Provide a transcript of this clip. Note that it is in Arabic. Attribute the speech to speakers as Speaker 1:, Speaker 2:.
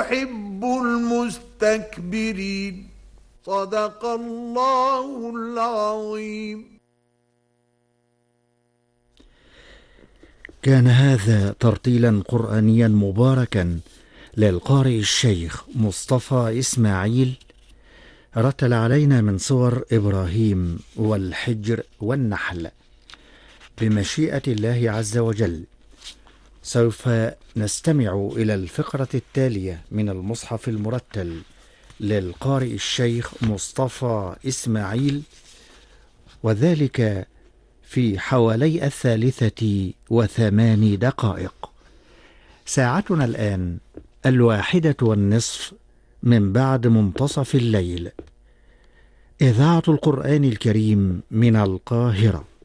Speaker 1: يحب المستكبرين. صدق الله العظيم.
Speaker 2: كان هذا ترتيلا قرآنيا مباركا للقارئ الشيخ مصطفى إسماعيل، رتل علينا من سور إبراهيم والحجر والنحل. بمشيئة الله عز وجل سوف نستمع إلى الفقرة التالية من المصحف المرتل للقارئ الشيخ مصطفى إسماعيل، وذلك في حوالي 3:08. ساعتنا الآن 1:01 من بعد منتصف الليل. إذاعة القرآن الكريم من القاهرة.